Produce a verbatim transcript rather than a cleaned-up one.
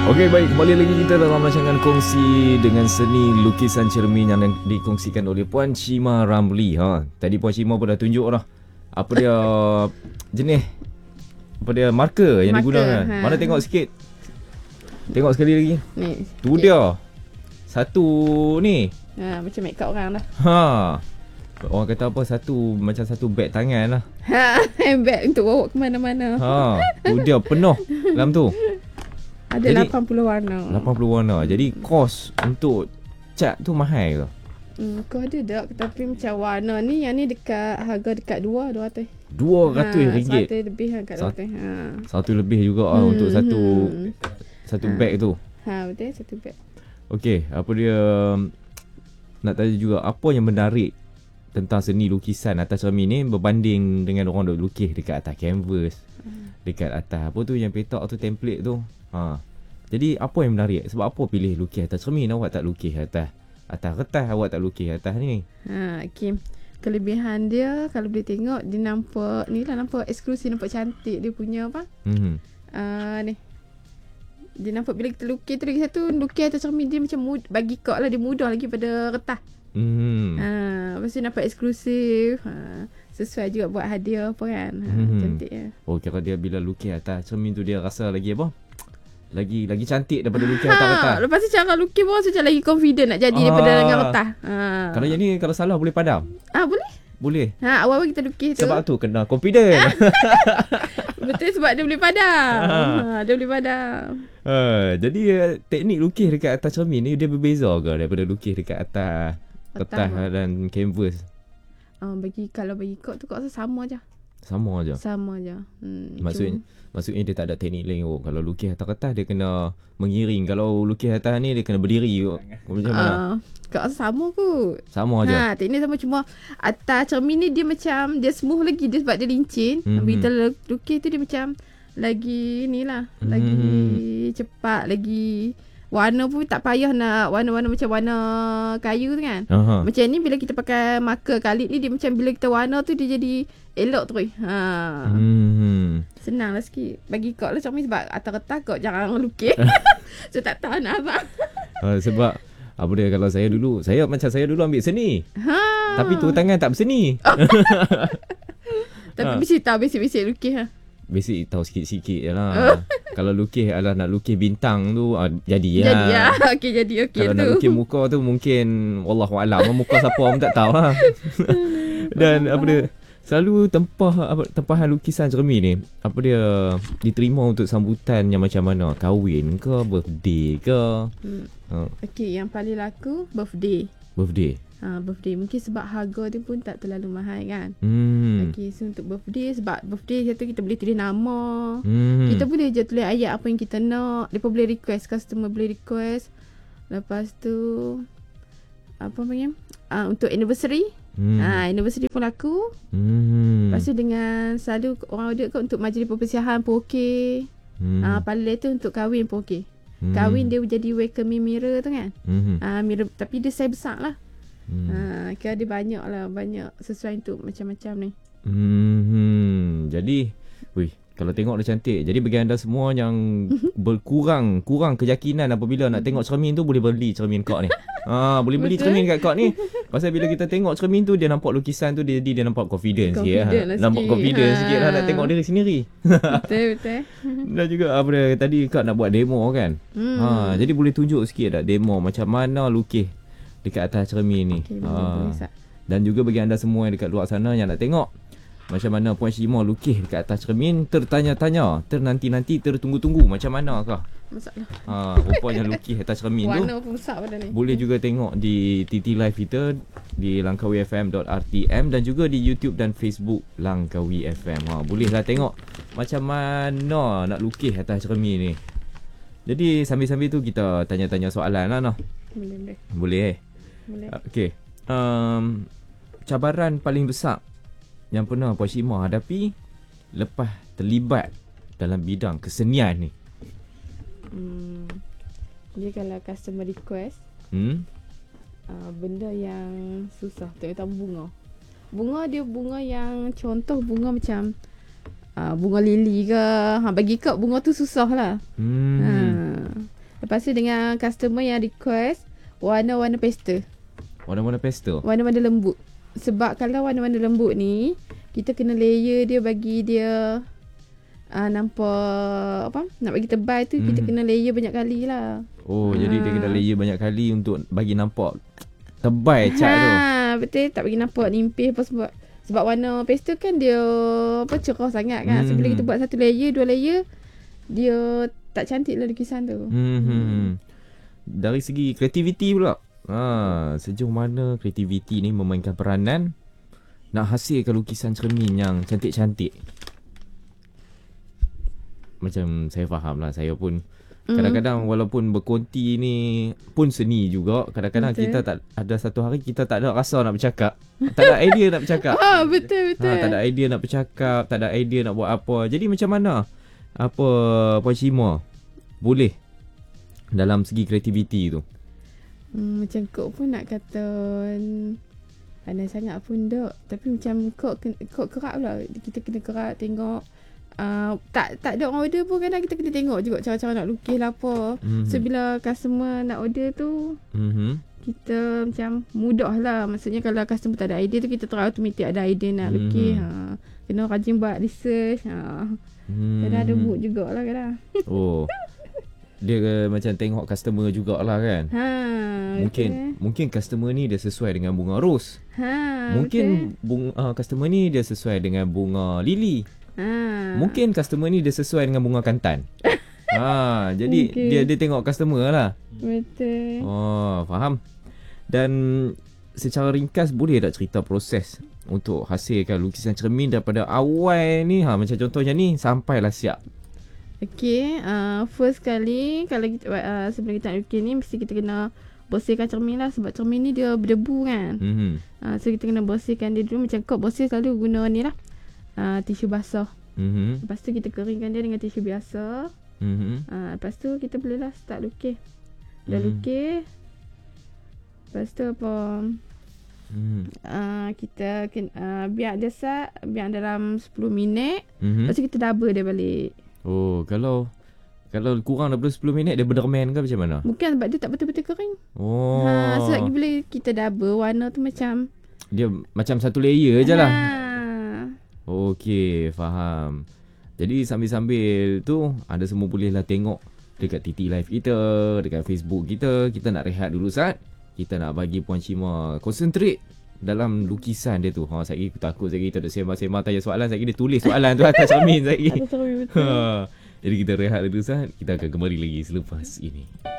Okey, baik, kembali lagi kita dalam rancangan kongsi dengan seni lukisan cermin yang dikongsikan oleh Puan Shima Ramli. Ha, tadi Puan Shima pun dah tunjuk dah apa dia jenis, apa dia marker yang Marker, digunakan. ha. Mana tengok sikit. Tengok sekali lagi. Ni. Tu dia. Satu ni. Ha, macam make up orang dah. Ha. Orang kata apa, satu macam satu beg tangan lah. Ha, handbag untuk bawa ke mana-mana. Ha, tu dia penuh dalam tu. Ada Jadi, lapan puluh warna. lapan puluh warna. Jadi kos untuk cat tu mahal ke? Hmm, kau ada tak? Tapi macam warna ni, yang ni dekat harga dekat dua, dua ratus. dua ratus ringgit. Satu lebih kan kat dua ratus. Ha. Satu lebih juga ah, Hmm, untuk satu hmm. satu Ha. beg tu. Ha, betul, satu beg. Okey, apa dia, nak tanya juga apa yang menarik tentang seni lukisan atas cermin ni berbanding dengan orang duk lukis dekat atas canvas, Hmm. dekat atas apa tu yang petak tu, template tu. Ha. Jadi apa yang menarik? Sebab apa pilih lukis atas cermin, awak tak lukis atas atas kertas, awak tak lukis atas ni? Ha, okay. Kelebihan dia, kalau boleh tengok, dia nampak ni lah, nampak eksklusif, nampak cantik dia punya apa? Mhm. Uh, ni. Dia nampak bila kita lukis tu, lagi satu lukis atas cermin dia macam mud, bagi kau lah, dia mudah lagi pada kertas. Mhm. Ha, lepas tu nampak eksklusif. Ha, sesuai juga buat hadiah apa kan. Ha, Mhm. cantik ya. Oh, kira dia bila lukis atas cermin tu dia rasa lagi apa? Lagi lagi cantik daripada lukis atas kertas. Ha, lepas tu cara lukis pun macam lagi confident nak jadi Ah. daripada dengan kertas. Ha. Kalau yang ni kalau salah boleh padam. Ah, boleh. Boleh. Ha, awal-awal kita lukis tu. Sebab tu kena confident. Betul, sebab dia boleh padam. Ha. Ha, dia boleh padam. Ha, jadi uh, teknik lukis dekat atas cermin ni dia berbeza ke daripada lukis dekat atas kertas Kertas. dan canvas? Ha, bagi kalau bagi kau tu kau rasa sama je. Sama aja. Sama je. Hmm, Maksudnya cuma- maksudnya dia tak ada teknik lain. Oh, kalau lukis atas kertas dia kena mengiring. Kalau lukis atas ni dia kena berdiri. Oh, macam mana? Ah, kau rasa sama kot. Sama aja. Ha, teknik sama, cuma atas cermin ni dia macam dia smooth lagi, dia sebab dia lincin. Mhm. Mm-hmm. Bila kita lukis tu dia macam lagi ni lah, Mhm. lagi cepat, lagi warna pun tak payah nak warna-warna macam warna kayu tu kan. Aha. Macam ni bila kita pakai marker kalit ni, dia macam bila kita warna tu dia jadi elok terus. Ha. Hmm. Senang lah sikit. Bagi kau lah cermin sebab atas kertas kau jarang lukis. So tak tahu nak apa. Ha, sebab apa dia, kalau saya dulu, saya macam saya dulu ambil seni. Ha. Tapi tu tangan tak berseni. Tapi Ha. mesti tahu basic-basic lukis ha. Basic tahu sikit-sikit je lah. Kalau lukis adalah nak lukis bintang tu, ah, jadi lah. Jadi ya. Okey, jadi okey Kalau tu. nak lukis muka tu mungkin wallahualam, muka siapa pun tak tahu lah. Dan apa dia, selalu tempah apa, tempahan lukisan cermin ni, apa dia, diterima untuk sambutan yang macam mana? Kahwin ke, birthday ke? Hmm. Ha, Okey, yang paling laku birthday. birthday. Ha, birthday mungkin sebab harga dia pun tak terlalu mahal kan. Hmm. Okey, so untuk birthday, sebab birthday satu kita boleh tulis nama. Hmm. Kita boleh je tulis ayat apa yang kita nak. Dia pun boleh request, customer boleh request. Lepas tu apa panggil? Ah, untuk anniversary. Hmm. Ha, anniversary pun laku. Hmm. Lepas tu dengan selalu orang order kot untuk majlis perpisahan pun okey. Hmm. Ah, paling later untuk kahwin pun okey. Hmm. Kahwin dia jadi welcoming mirror tu kan. Hmm. Ah, mirror tapi dia size besar lah. Hmm. Ah, kira dia banyak lah, banyak sesuai untuk macam-macam ni. Hmm. Jadi, wih, kalau tengok dia cantik. Jadi bagi anda semua yang berkurang kurang keyakinan apabila nak tengok cermin tu, boleh beli cermin kak ni. Ha, boleh beli Betul. cermin kat kak ni. Pasal bila kita tengok cermin tu, dia nampak lukisan tu, dia, dia, dia nampak confident, sikit. Confident Ha. lah Nampak sikit. confident Ha. sikit lah nak tengok diri sendiri. Betul, betul. Dan juga apa dia, tadi kak nak buat demo kan. Hmm. Ha, jadi boleh tunjuk sikit tak demo macam mana lukis dekat atas cermin ni. Okey, boleh, Ha. boleh, Sat. Dan juga bagi anda semua yang dekat luar sana yang nak tengok macam mana Puan Shima lukis dekat atas cermin, tertanya-tanya, ternanti-nanti, tertunggu-tunggu macam mana kah? Masalah. Ha, rupanya lukis atas cermin tu. Warna pun besar pada ni. Boleh juga tengok di T T Live kita di langkawi f m dot r t m dan juga di YouTube dan Facebook Langkawi F M. Ha, bolehlah tengok macam mana nak lukis atas cermin ni. Jadi sambil-sambil tu kita tanya-tanya soalan lah noh. Boleh, boleh. Boleh eh? Boleh. Okey. Um, cabaran paling besar yang pernah Puan Shima hadapi lepas terlibat dalam bidang kesenian ni. Hmm. Dia kalau customer request Hmm? uh, benda yang susah, terutama bunga. Bunga dia bunga yang contoh bunga macam uh, bunga lili ke. Ha, bagi kau bunga tu susah lah. Hmm. Ha. Lepas tu dengan customer yang request warna-warna pastel. Warna-warna pastel. Warna-warna lembut. Sebab kalau warna-warna lembut ni, kita kena layer dia bagi dia uh, nampak apa? Nak bagi tebal tu, hmm. kita kena layer banyak kali lah. Oh, ha. Jadi dia kena layer banyak kali untuk bagi nampak tebal cat ha, tu. Betul. Tak bagi nampak nimpih apa sebab sebab warna pastel kan dia apa cerah sangat kan. Hmm. So, bila kita buat satu layer, dua layer, dia tak cantik lah lukisan tu. Hmm. hmm. Dari segi kreativiti pula. Ha, sejauh mana kreativiti ni memainkan peranan nak hasilkan lukisan cermin yang cantik-cantik? Macam saya faham lah, saya pun kadang-kadang walaupun berkonti ni pun seni juga. Kadang-kadang betul. Kita tak ada satu hari kita tak ada rasa nak bercakap. Tak ada idea nak bercakap. Ha, betul betul. Ha, tak ada idea nak bercakap, tak ada idea nak buat apa. Jadi macam mana apa Puan Shima boleh dalam segi kreativiti tu? Hmm, macam kok pun nak kata pandai sangat pun tak. Tapi macam kok kok kerap lah. Kita kena kerap tengok. Uh, tak tak ada orang order pun kadang kita kena tengok juga cara-cara nak lukis lah apa. Mm-hmm. So bila customer nak order tu, mm-hmm. kita macam mudah lah. Maksudnya kalau customer tak ada idea tu, kita terus automatic ada idea nak mm-hmm. lukis. Ha. Kena rajin buat research. Ha. Mm-hmm. Kadang ada mood jugalah kadang. Oh. Dia uh, macam tengok customer jugalah kan. Ha, mungkin okay. mungkin customer ni dia sesuai dengan bunga ros. Ha, mungkin okay. bunga uh, customer ni dia sesuai dengan bunga lili. Ha. Mungkin customer ni dia sesuai dengan bunga kantan. Ha, jadi okay. dia dia tengok customer lah. Betul. Oh, faham. Dan secara ringkas boleh tak cerita proses untuk hasilkan lukisan cermin daripada awal ni, ha, macam contohnya ni sampailah siap. Okay, uh, first kali kalau kita uh, sebelum kita nak lukis ni mesti kita kena bersihkan cermin lah sebab cermin ni dia berdebu kan. Mm-hmm. Uh, so kita kena bersihkan dia dulu. Macam kau bersih selalu guna ni lah uh, tisu basah. Mm-hmm. Lepas tu kita keringkan dia dengan tisu biasa. Mm-hmm. Uh, lepas tu kita bolehlah start lukis. Dah mm-hmm. lukis. Lepas tu apa? Mm. Uh, kita uh, biar dia sat, biar dalam sepuluh minit. Mm-hmm. Lepas tu kita double dia balik. Oh, kalau kalau kurang daripada sepuluh minit dia berderman ke macam mana? Bukan, sebab dia tak betul-betul kering. Oh. Ha, so lagi bila kita double, warna tu macam dia macam satu layer je lah. Ha. Okey, faham. Jadi sambil-sambil tu ada semua bolehlah tengok dekat T T Live kita, dekat Facebook kita. Kita nak rehat dulu Sat. Kita nak bagi Puan Shima concentrate dalam lukisan dia tu. Ha, saya takut saya kita ada sembang-sembang tanya soalan, saya dia tulis soalan tu atas cermin saya. Atas cermin betul. Ha, jadi kita rehat dulu Sat. Kita akan kembali lagi selepas ini.